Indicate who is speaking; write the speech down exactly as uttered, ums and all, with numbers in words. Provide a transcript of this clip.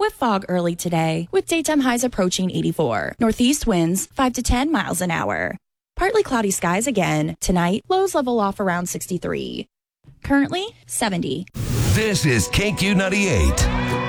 Speaker 1: with fog early today, with daytime highs approaching eighty-four. Northeast winds five to ten miles an hour. Partly cloudy skies again. Tonight, lows level off around sixty-three. Currently, seventy.
Speaker 2: This is K Q ninety-eight.